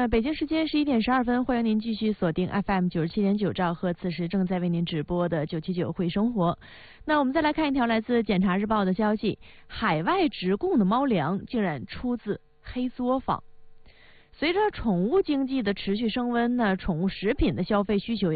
那北京时间11点12分，欢迎您继续锁定 FM 97.9兆赫，此时正在为您直播的979会生活。那我们再来看一条来自检察日报的消息：海外直供的猫粮竟然出自黑作坊。随着宠物经济的持续升温呢，宠物食品的消费需求